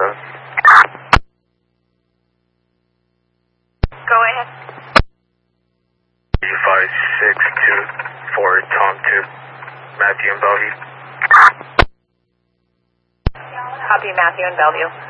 7. Go ahead. 562 for Tom 2, Matthew and Bellevue. Copy, Matthew and Bellevue.